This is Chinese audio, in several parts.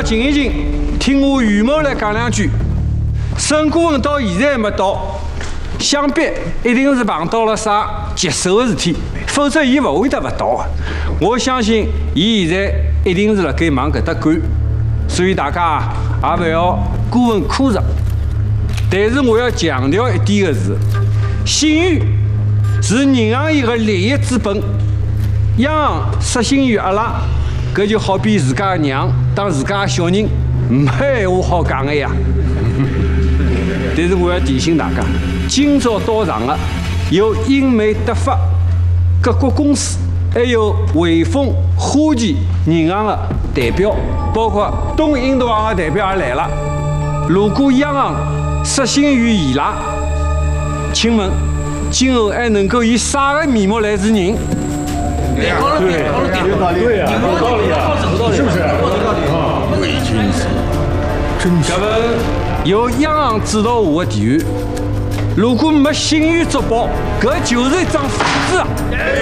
静一静，听我余某来讲两句。沈顾问到现在还没到，想必一定是碰到了啥棘手的事体，否则伊勿会得勿到的。我相信伊现在一定是辣盖往搿搭赶，所以大家也勿要过分苛责。但是我要强调一点的是，信誉是银行业的利益之本。央行失信于阿拉，搿就好比自家的娘当自家的小人，没闲话好讲的呀。但是我要提醒大家，今朝到场的有英美德法各国公司，还有汇丰、花旗银行的代表，包括东印度行的代表也来了。如果央行失信于伊拉，请问今后还能够以啥个面目来示人？ 对，有道理，对呀，有道理啊，是不是？ 伪君子，真是。 搿份由央行指导下的提案，如果没信誉作保，搿就是一张废纸啊！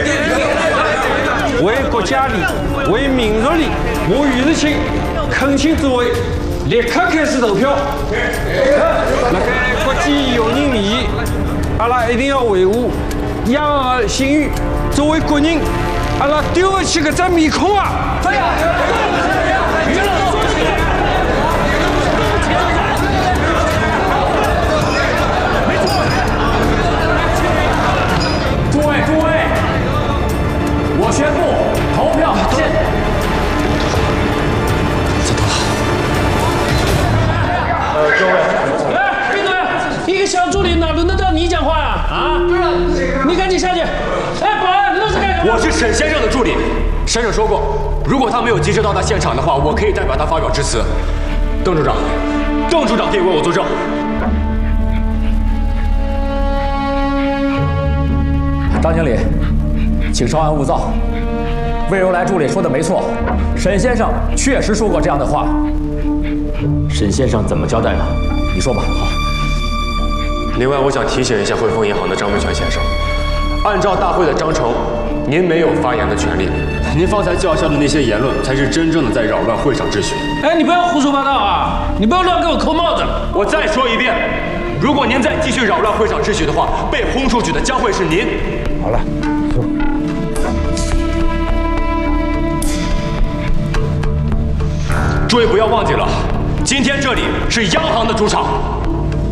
为国家利益，为民族利益，我于世清恳请诸位立刻开始投票。辣盖国际友人面前，阿拉一定要维护央行的信誉。作为国人，阿拉丢不起搿只面孔啊！对呀。 诸位，我宣布投票现。各位，哎，闭嘴！一个小助理哪轮得到你讲话呀？啊？你赶紧下去。哎，保安，那是干什么？ 我是沈先生的助理，沈总说过，如果他没有及时到达现场的话，我可以代表他发表致辞。邓处长，邓处长可以为我作证。 张经理，请稍安勿躁。魏如来助理说的没错，沈先生确实说过这样的话。 沈先生怎么交代的？ 你说吧。好。 另外，我想提醒一下汇丰银行的张文全先生，按照大会的章程，您没有发言的权利。您方才叫嚣的那些言论，才是真正的在扰乱会场秩序。 哎，你不要胡说八道啊！你不要乱给我扣帽子。 我再说一遍，如果您再继续扰乱会场秩序的话，被轰出去的将会是您。 好了，走。 诸位不要忘记了，今天这里是央行的主场。